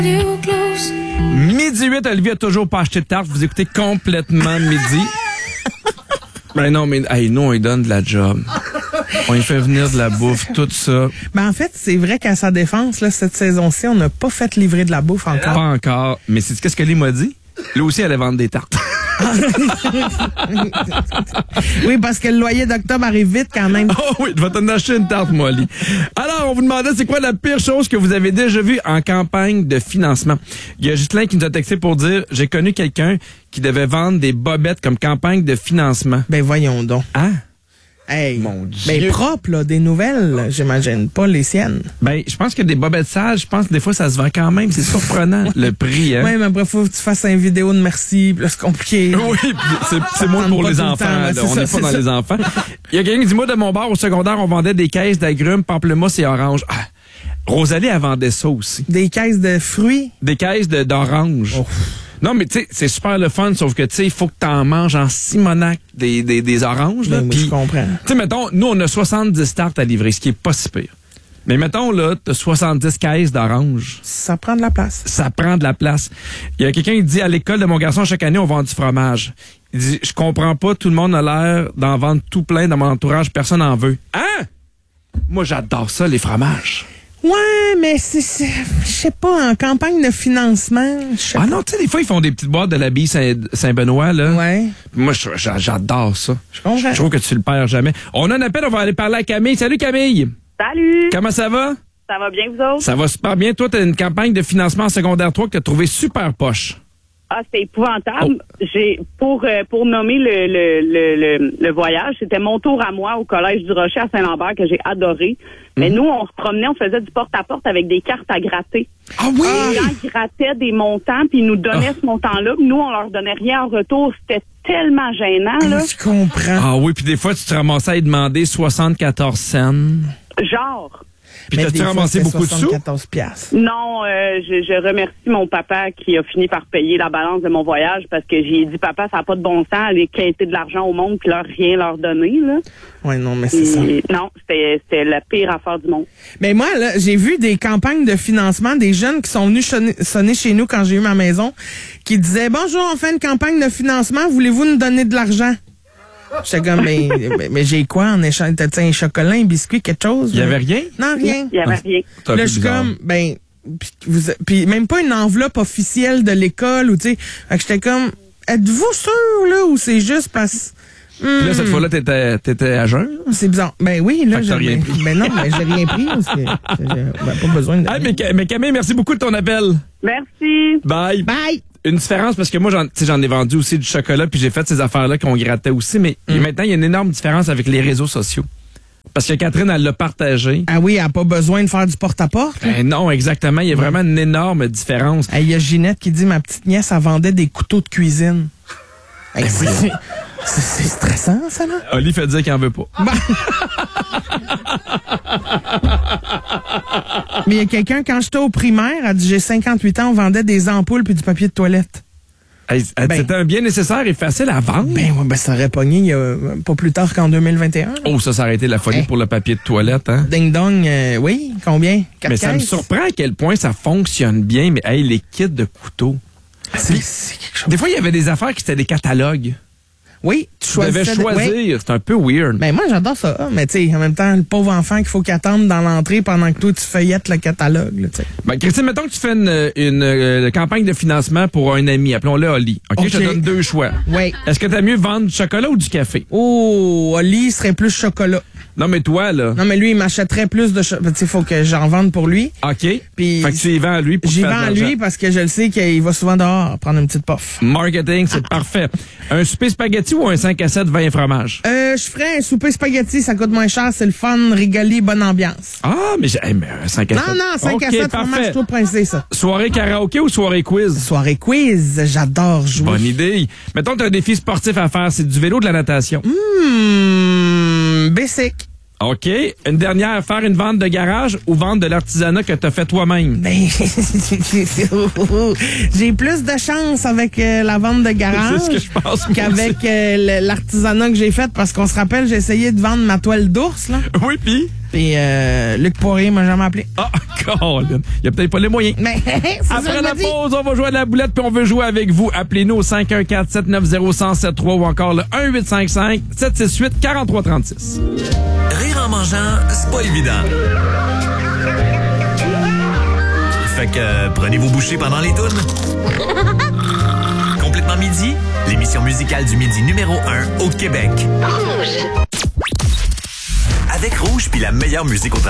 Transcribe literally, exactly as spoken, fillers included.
Midi huit, Olivier a toujours pas acheté de tarte. Vous écoutez complètement Midi. Ben non, mais hey, nous, on lui donne de la job. On lui fait venir de la bouffe, tout ça. Ben en fait, c'est vrai qu'à sa défense, là, cette saison-ci, on n'a pas fait livrer de la bouffe encore. Pas encore. Mais c'est qu'est-ce que Lee m'a dit? Lui aussi, elle allait vendre des tartes. Oui, parce que le loyer d'octobre arrive vite quand même. Oh oui, tu vas t'en acheter une tarte, moi, Lee. Alors, on vous demandait, c'est quoi la pire chose que vous avez déjà vue en campagne de financement? Il y a Justin qui nous a texté pour dire, j'ai connu quelqu'un qui devait vendre des bobettes comme campagne de financement. Ben voyons donc. Hein? Hey, Mon Dieu. ben propre, là, des nouvelles, j'imagine, pas les siennes. Ben, je pense que des bobettes sales, je pense que des fois, ça se vend quand même. C'est surprenant, le prix, hein? Oui, mais après, faut que tu fasses une vidéo de merci, puis là, c'est compliqué. Oui, c'est, c'est moins pour les enfants. Là. On n'est pas dans les enfants. Il y a quelqu'un qui dit, moi, de mon bar au secondaire, on vendait des caisses d'agrumes, pamplemousse et orange. Ah, Rosalie, elle vendait ça aussi. Des caisses de fruits? Des caisses de, d'orange. Oh. Non, mais tu sais, c'est super le fun, sauf que tu sais, il faut que t'en manges en simonac des, des, des oranges. Là, ben, pis, je comprends. Tu sais, mettons, nous, on a soixante-dix tartes à livrer, ce qui est pas si pire. Mais mettons, là, t'as soixante-dix caisses d'oranges. Ça prend de la place. Ça prend de la place. Il y a quelqu'un qui dit, à l'école de mon garçon, chaque année, on vend du fromage. Il dit, je comprends pas, tout le monde a l'air d'en vendre tout plein dans mon entourage, personne n'en veut. Hein? Moi, j'adore ça, les fromages. Ouais, mais c'est, c'est je sais pas, en campagne de financement, je sais Ah pas. non, tu sais, des fois, ils font des petites boîtes de l'abbaye Saint- Saint-Benoît, là. Ouais. Moi, je- j'a- j'adore ça. Je comprends. Je trouve que tu le perds jamais. On a un appel, on va aller parler à Camille. Salut, Camille! Salut! Comment ça va? Ça va bien, vous autres? Ça va super bien. Toi, t'as une campagne de financement en secondaire trois que t'as trouvé super poche. Ah, c'était épouvantable. Oh. J'ai pour euh, pour nommer le, le, le, le, le voyage, c'était mon tour à moi au Collège du Rocher à Saint-Lambert que j'ai adoré. Mais Mm-hmm. nous, on se promenait, on faisait du porte-à-porte avec des cartes à gratter. Ah oui! Les gens grattaient des montants, puis ils nous donnaient Ah. ce montant-là. Nous, on leur donnait rien en retour. C'était tellement gênant, là. Je comprends. Ah oui, puis des fois, tu te ramassais à y demander soixante-quatorze cents. Genre. Puis Mais t'as-tu des fois, ramassé c'était beaucoup de sous? soixante-quatorze piastres. Non, euh, je, je remercie mon papa qui a fini par payer la balance de mon voyage parce que j'ai dit, papa, ça n'a pas de bon sens, aller quêter de l'argent au monde puis leur rien leur donner, là. Ouais, non, mais c'est ça. Et non, c'était, c'était la pire affaire du monde. Mais moi, là, j'ai vu des campagnes de financement, des jeunes qui sont venus sonner, sonner chez nous quand j'ai eu ma maison, qui disaient, bonjour, on fait une campagne de financement, voulez-vous nous donner de l'argent? J'étais comme, mais, mais, mais j'ai quoi en échange? T'as-tu un chocolat, un biscuit, quelque chose? Il y avait rien? Non, rien. Il y avait rien. C'est un Là, peu je suis bizarre. comme, ben, puis vous- puis même pas une enveloppe officielle de l'école, ou tu sais, fait que j'étais comme, êtes-vous sûr, là, ou c'est juste parce... Puis là, cette fois-là, t'étais, t'étais à jeun? C'est bizarre. Ben oui, là, Fait que j'ai t'as rien ben, pris. ben non, mais j'ai rien pris, parce que j'ai ben, pas besoin de... Ah, mais, mais Camille, merci beaucoup de ton appel. Merci. Bye. Bye! Une différence, parce que moi, j'en, tu sais, j'en ai vendu aussi du chocolat, puis j'ai fait ces affaires-là qu'on grattait aussi, mais Mm. maintenant, il y a une énorme différence avec les réseaux sociaux. Parce que Catherine, elle l'a partagé. Ah oui, elle n'a pas besoin de faire du porte-à-porte. Ben non, exactement. Il y a vraiment une énorme différence. Il y a Ginette qui dit, ma petite nièce, elle vendait des couteaux de cuisine. Hey, c'est, c'est, c'est stressant, ça, là? Oli fait dire qu'il en veut pas. Mais il y a quelqu'un, quand j'étais au primaire, elle dit, j'ai cinquante-huit ans, on vendait des ampoules puis du papier de toilette. Hey, Ben- c'était un bien nécessaire et facile à vendre. Ben, ouais, ben, ça aurait pogné il y a euh, pas plus tard qu'en deux mille vingt et un. là. Oh, ça, ça aurait été la folie Hey. pour le papier de toilette, hein? Ding dong, euh, oui, combien? Quatre Mais ça me caisses? surprend à quel point ça fonctionne bien, mais hey, les kits de couteaux. C'est, c'est quelque chose. Des fois, il y avait des affaires qui étaient des catalogues. Oui, tu Tu devais choisissais de- choisir. oui. C'est un peu weird. Ben, moi, j'adore ça. Mais, tu sais, en même temps, le pauvre enfant qu'il faut qu'il attende dans l'entrée pendant que toi, tu feuillettes le catalogue, là, tu sais. Ben, Christine, mettons que tu fais une, une, euh, campagne de financement pour un ami. Appelons-le Oli. OK? OK. Je te donne deux choix. Oui. Est-ce que t'as mieux vendre du chocolat ou du café? Oh, Oli serait plus chocolat. Non, mais toi, là. Non, mais lui, il m'achèterait plus de chocolat. Tu sais, il faut que j'en vende pour lui. OK. Puis Fait que tu y vends à lui pour j'y te faire vends de à lui l'argent. parce que je le sais qu'il va souvent dehors prendre une petite puff. Marketing, c'est parfait. Un souper spaghetti ou un cinq à sept vin et fromage? Euh, je ferais un souper spaghetti, ça coûte moins cher, c'est le fun, rigoler, bonne ambiance. Ah, mais j'ai, hey, mais un cinq à sept. Non, non, cinq OK, à sept parfait. fromage, trop princé, ça. Soirée karaoké ou soirée quiz? Soirée quiz, j'adore jouer. Bonne idée. Mettons, t'as un défi sportif à faire. C'est du vélo ou de la natation? Hum, basic. OK. Une dernière, faire une vente de garage ou vendre de l'artisanat que t'as fait toi-même? Ben, j'ai plus de chance avec euh, la vente de garage C'est ce que je pense, moi qu'avec euh, le- l'artisanat que j'ai fait parce qu'on se rappelle, j'ai essayé de vendre ma toile d'ours, là. Oui, puis? Puis euh, Luc Poirier m'a jamais appelé. Ah, Colin. Il y a peut-être pas les moyens. Mais c'est ça, Après je la me dis. pause, on va jouer à la boulette puis on veut jouer avec vous. Appelez-nous au cinq un quatre, sept neuf zéro, un zéro sept trois ou encore le un huit cinq cinq, sept six huit, quatre trois trois six. Rire en mangeant, c'est pas évident. Fait que euh, prenez vos bouchées pendant les tunes. Complètement midi, l'émission musicale du midi numéro un au Québec. Avec Rouge puis la meilleure musique au travail.